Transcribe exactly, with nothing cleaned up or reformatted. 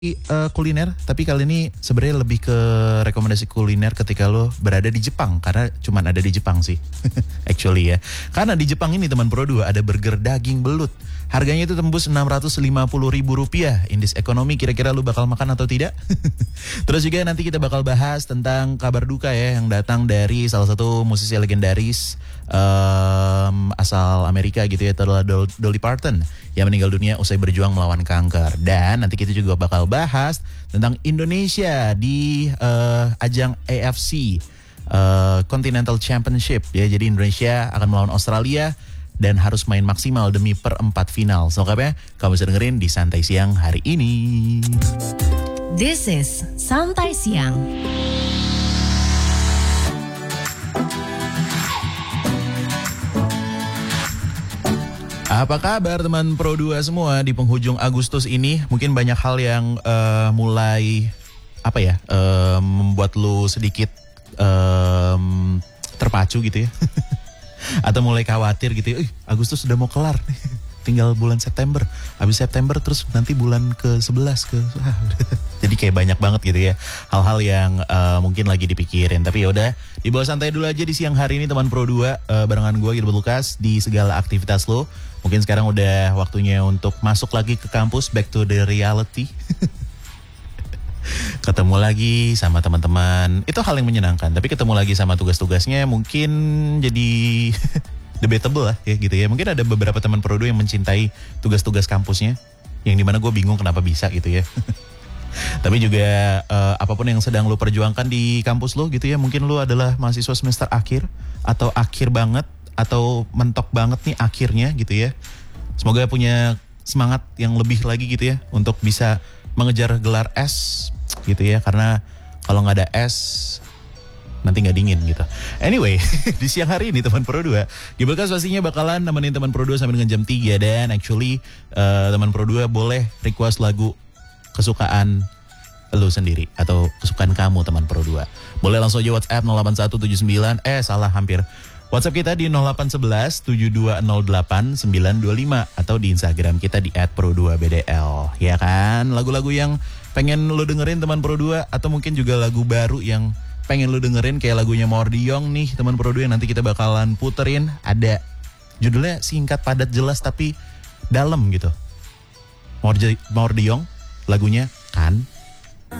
uh, kuliner, tapi kali ini sebenarnya lebih ke rekomendasi kuliner ketika lo berada di Jepang, karena cuman ada di Jepang sih, actually ya. Karena di Jepang ini teman Pro dua ada burger daging belut. Harganya itu tembus enam ratus lima puluh ribu rupiah. Indeks ekonomi, kira-kira lu bakal makan atau tidak? Terus juga nanti kita bakal bahas tentang kabar duka ya, yang datang dari salah satu musisi legendaris um, asal Amerika gitu ya, adalah Dolly Parton, yang meninggal dunia usai berjuang melawan kanker. Dan nanti kita juga bakal bahas tentang Indonesia di uh, ajang A F C uh, Continental Championship ya. Jadi Indonesia akan melawan Australia dan harus main maksimal demi perempat final. Selengkapnya kamu bisa dengerin di Santai Siang hari ini. This is Santai Siang. Apa kabar teman Pro dua semua di penghujung Agustus ini? Mungkin banyak hal yang uh, mulai apa ya, uh, membuat lu sedikit um, terpacu gitu ya. Atau mulai khawatir gitu ya, eh, Agustus sudah mau kelar nih, tinggal bulan September. Habis September terus nanti bulan ke sebelas ke ah, jadi kayak banyak banget gitu ya hal-hal yang uh, mungkin lagi dipikirin. Tapi yaudah, dibawa santai dulu aja di siang hari ini teman Pro dua, uh, barengan gue Gilbert Lucas di segala aktivitas lo. Mungkin sekarang udah waktunya untuk masuk lagi ke kampus, back to the reality. Ketemu lagi sama teman-teman, itu hal yang menyenangkan. Tapi ketemu lagi sama tugas-tugasnya mungkin jadi debatable lah ya gitu ya. Mungkin ada beberapa teman Pro dua yang mencintai tugas-tugas kampusnya, yang dimana gue bingung kenapa bisa gitu ya. Tapi juga uh, apapun yang sedang lo perjuangkan di kampus lo gitu ya. Mungkin lo adalah mahasiswa semester akhir, atau akhir banget, atau mentok banget nih akhirnya gitu ya. Semoga punya semangat yang lebih lagi gitu ya, untuk bisa mengejar gelar S gitu ya, karena kalau nggak ada S nanti nggak dingin gitu. Anyway, di siang hari ini teman Pro dua, Gibelkas pastinya bakalan nemenin teman Pro dua sampai dengan jam tiga. Dan actually uh, teman Pro dua boleh request lagu kesukaan lu sendiri atau kesukaan kamu teman Pro dua. Boleh langsung aja WhatsApp nol delapan satu tujuh sembilan, eh salah hampir. WhatsApp kita di nol delapan satu satu tujuh dua nol delapan sembilan dua lima, atau di Instagram kita di et pro dua b d l. Ya kan, lagu-lagu yang pengen lo dengerin teman Pro dua, atau mungkin juga lagu baru yang pengen lo dengerin kayak lagunya Mordiong nih teman Pro dua, yang nanti kita bakalan puterin. Ada judulnya singkat, padat, jelas, tapi dalam gitu. Mordiong lagunya kan.